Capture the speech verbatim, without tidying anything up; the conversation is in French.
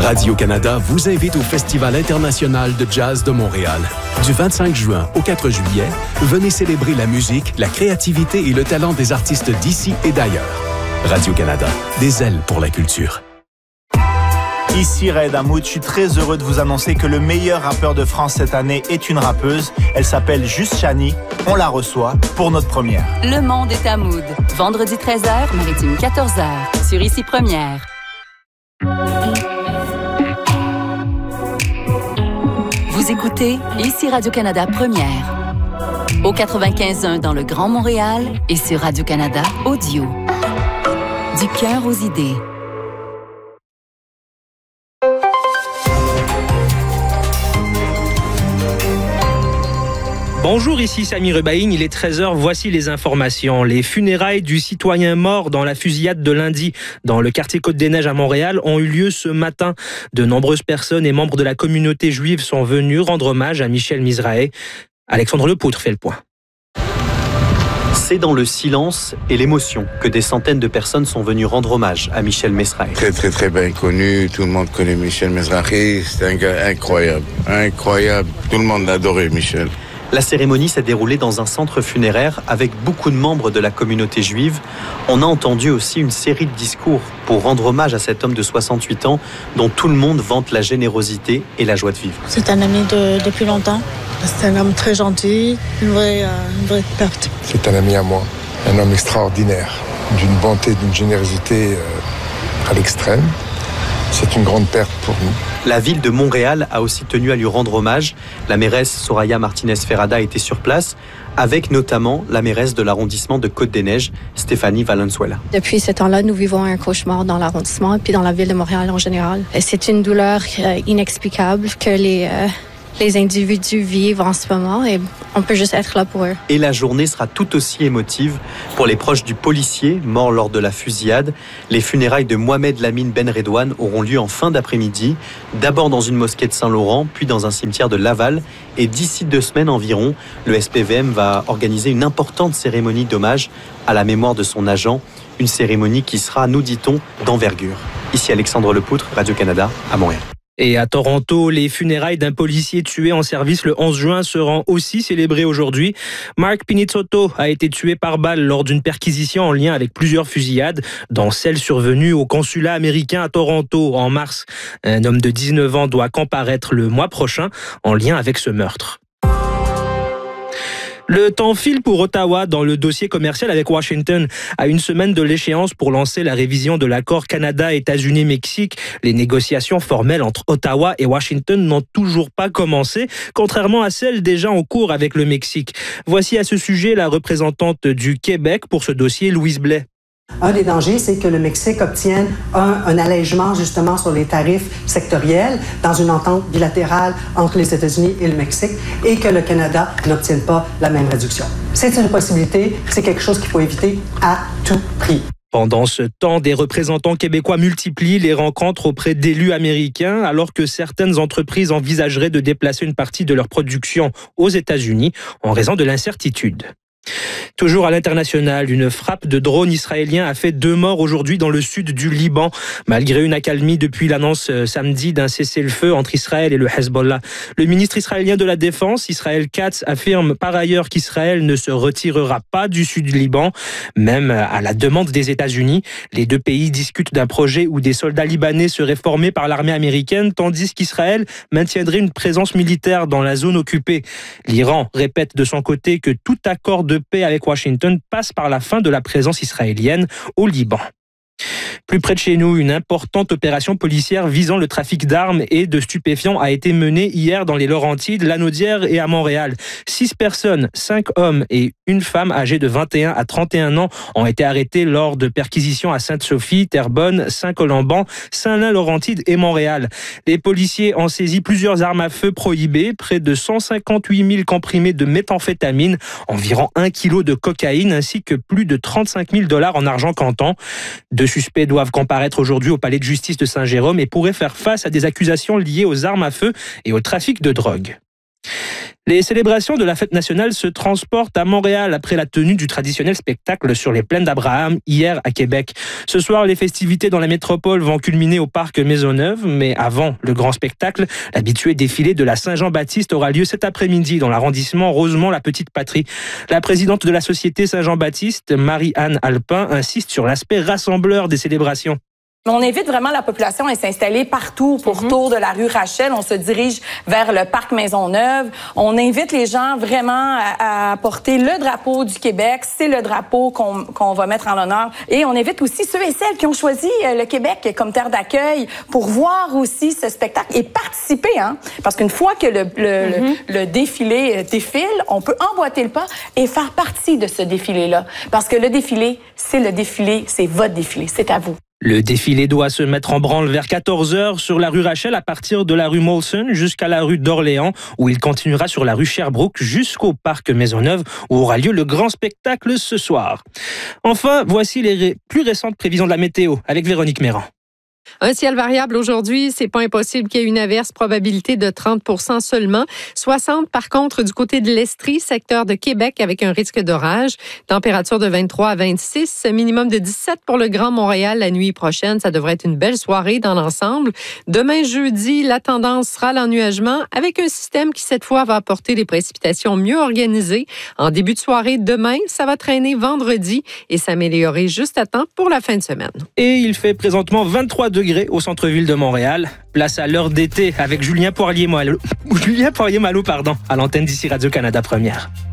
Radio-Canada vous invite au Festival international de jazz de Montréal. Du vingt-cinq juin au quatre juillet, venez célébrer la musique, la créativité et le talent des artistes d'ici et d'ailleurs. Radio-Canada, des ailes pour la culture. Ici Raed Hamoud, je suis très heureux de vous annoncer que le meilleur rappeur de France cette année est une rappeuse. Elle s'appelle Juste Chani. On la reçoit pour notre première. Le monde est Hamoud. Vendredi treize heures, maritime quatorze heures. Sur Ici Première. Vous écoutez Ici Radio-Canada Première. Au quatre-vingt-quinze point un dans le Grand Montréal et sur Radio-Canada Audio. Du cœur aux idées. Bonjour, ici Sami Rebaïn, il est treize heures, voici les informations. Les funérailles du citoyen mort dans la fusillade de lundi dans le quartier Côte-des-Neiges à Montréal ont eu lieu ce matin. De nombreuses personnes et membres de la communauté juive sont venus rendre hommage à Michel Mizrahi. Alexandre Lepoutre fait le point. C'est dans le silence et l'émotion que des centaines de personnes sont venues rendre hommage à Michel Mizrahi. Très très très bien connu, tout le monde connaît Michel Mizrahi, c'est un gars incroyable, incroyable, tout le monde adorait Michel. La cérémonie s'est déroulée dans un centre funéraire avec beaucoup de membres de la communauté juive. On a entendu aussi une série de discours pour rendre hommage à cet homme de soixante-huit ans dont tout le monde vante la générosité et la joie de vivre. C'est un ami de, depuis longtemps. C'est un homme très gentil, une vraie, euh, une vraie perte. C'est un ami à moi, un homme extraordinaire, d'une bonté, d'une générosité euh, à l'extrême. C'est une grande perte pour nous. La ville de Montréal a aussi tenu à lui rendre hommage. La mairesse Soraya Martinez-Ferrada était sur place, avec notamment la mairesse de l'arrondissement de Côte-des-Neiges, Stéphanie Valenzuela. Depuis ce temps-là, nous vivons un cauchemar dans l'arrondissement et puis dans la ville de Montréal en général. C'est une douleur euh, inexplicable que les... Euh les individus vivent en ce moment et on peut juste être là pour eux. Et la journée sera tout aussi émotive pour les proches du policier mort lors de la fusillade. Les funérailles de Mohamed Lamine Ben Redouane auront lieu en fin d'après-midi, d'abord dans une mosquée de Saint-Laurent, puis dans un cimetière de Laval. Et d'ici deux semaines environ, le S P V M va organiser une importante cérémonie d'hommage à la mémoire de son agent. Une cérémonie qui sera, nous dit-on, d'envergure. Ici Alexandre Lepoutre, Radio-Canada, à Montréal. Et à Toronto, les funérailles d'un policier tué en service le onze juin seront aussi célébrées aujourd'hui. Mark Pinizzotto a été tué par balle lors d'une perquisition en lien avec plusieurs fusillades, dont celle survenue au consulat américain à Toronto en mars. Un homme de dix-neuf ans doit comparaître le mois prochain en lien avec ce meurtre. Le temps file pour Ottawa dans le dossier commercial avec Washington. À une semaine de l'échéance pour lancer la révision de l'accord Canada-États-Unis-Mexique, les négociations formelles entre Ottawa et Washington n'ont toujours pas commencé, contrairement à celles déjà en cours avec le Mexique. Voici à ce sujet la représentante du Québec pour ce dossier, Louise Blais. Un des dangers, c'est que le Mexique obtienne un, un allègement justement sur les tarifs sectoriels dans une entente bilatérale entre les États-Unis et le Mexique et que le Canada n'obtienne pas la même réduction. C'est une possibilité, c'est quelque chose qu'il faut éviter à tout prix. Pendant ce temps, des représentants québécois multiplient les rencontres auprès d'élus américains alors que certaines entreprises envisageraient de déplacer une partie de leur production aux États-Unis en raison de l'incertitude. Toujours à l'international, une frappe de drone israélien a fait deux morts aujourd'hui dans le sud du Liban, malgré une accalmie depuis l'annonce samedi d'un cessez-le-feu entre Israël et le Hezbollah. Le ministre israélien de la Défense, Israël Katz, affirme par ailleurs qu'Israël ne se retirera pas du sud du Liban, même à la demande des États-Unis. Les deux pays discutent d'un projet où des soldats libanais seraient formés par l'armée américaine, tandis qu'Israël maintiendrait une présence militaire dans la zone occupée. L'Iran répète de son côté que tout accord de paix avec Washington passe par la fin de la présence israélienne au Liban. Plus près de chez nous, une importante opération policière visant le trafic d'armes et de stupéfiants a été menée hier dans les Laurentides, Lanaudière et à Montréal. Six personnes, cinq hommes et une femme âgée de vingt et un à trente et un ans ont été arrêtés lors de perquisitions à Sainte-Sophie, Terrebonne, Saint-Colomban, Saint-Lin-Laurentide et Montréal. Les policiers ont saisi plusieurs armes à feu prohibées, près de cent cinquante-huit mille comprimés de méthamphétamine, environ un kilo de cocaïne ainsi que plus de trente-cinq mille dollars en argent comptant. Deux suspects doivent comparaître aujourd'hui au palais de justice de Saint-Jérôme et pourraient faire face à des accusations liées aux armes à feu et au trafic de drogue. Les célébrations de la fête nationale se transportent à Montréal après la tenue du traditionnel spectacle sur les plaines d'Abraham hier à Québec. Ce soir, les festivités dans la métropole vont culminer au parc Maisonneuve, mais avant le grand spectacle, l'habitué défilé de la Saint-Jean-Baptiste aura lieu cet après-midi dans l'arrondissement Rosemont-la-Petite-Patrie. La présidente de la Société Saint-Jean-Baptiste, Marie-Anne Alpin, insiste sur l'aspect rassembleur des célébrations. On invite vraiment la population à s'installer partout pour mm-hmm. tour de la rue Rachel. On se dirige vers le parc Maisonneuve. On invite les gens vraiment à, à porter le drapeau du Québec. C'est le drapeau qu'on, qu'on va mettre en l'honneur. Et on invite aussi ceux et celles qui ont choisi le Québec comme terre d'accueil pour voir aussi ce spectacle et participer. Hein? Parce qu'une fois que le, le, mm-hmm. le, le défilé défile, on peut emboîter le pas et faire partie de ce défilé-là. Parce que le défilé, c'est le défilé, c'est votre défilé, c'est à vous. Le défilé doit se mettre en branle vers quatorze heures sur la rue Rachel à partir de la rue Molson jusqu'à la rue d'Orléans où il continuera sur la rue Sherbrooke jusqu'au parc Maisonneuve où aura lieu le grand spectacle ce soir. Enfin, voici les ré- plus récentes prévisions de la météo avec Véronique Méran. Un ciel variable aujourd'hui, c'est pas impossible qu'il y ait une averse, probabilité de trente pour cent seulement. soixante par contre du côté de l'Estrie, secteur de Québec avec un risque d'orage. Température de vingt-trois à vingt-six, minimum de dix-sept pour le Grand Montréal la nuit prochaine. Ça devrait être une belle soirée dans l'ensemble. Demain jeudi, la tendance sera l'ennuagement avec un système qui cette fois va apporter des précipitations mieux organisées. En début de soirée, demain, ça va traîner vendredi et s'améliorer juste à temps pour la fin de semaine. Et il fait présentement vingt-trois degrés au centre-ville de Montréal. Place à l'heure d'été avec Julien Poirier-Malo, Julien Poirier-Malo, pardon, à l'antenne d'ici Radio-Canada Première.